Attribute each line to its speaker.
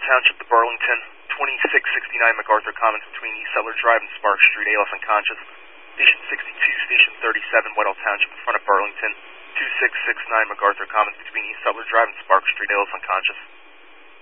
Speaker 1: Township to Burlington, 2669 MacArthur Commons between East Sutler Drive and Spark Street, ALS unconscious. Station 62, Station 37, Weddell Township in front of Burlington, 2669 MacArthur Commons between East Sutler Drive and Spark Street, ALS unconscious.